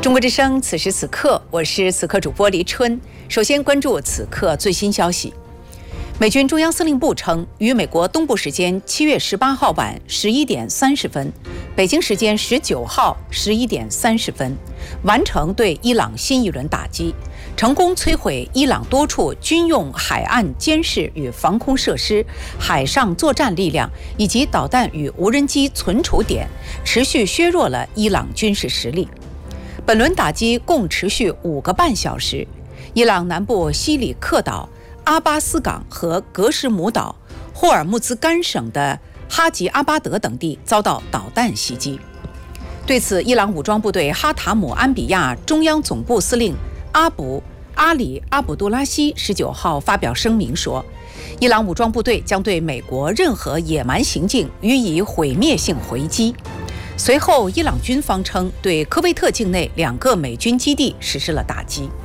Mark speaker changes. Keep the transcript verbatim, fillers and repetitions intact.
Speaker 1: 中国之声，此时此刻，我是此刻主播黎春。首先关注此刻最新消息。美军中央司令部称，于美国东部时间七月十八号晚十一点三十分，北京时间十九号十一点三十分，完成对伊朗新一轮打击，成功摧毁伊朗多处军用海岸监视与防空设施、海上作战力量以及导弹与无人机存储点，持续削弱了伊朗军事实力。本轮打击共持续五个半小时，伊朗南部西里克岛、阿巴斯港和格什姆岛、霍尔木兹干省的哈吉阿巴德等地遭到导弹袭击。对此，伊朗武装部队哈塔姆安比亚中央总部司令阿卜阿里阿卜杜拉希十九号发表声明说，伊朗武装部队将对美国任何野蛮行径予以毁灭性回击。随后，伊朗军方称对科威特境内两个美军基地实施了打击。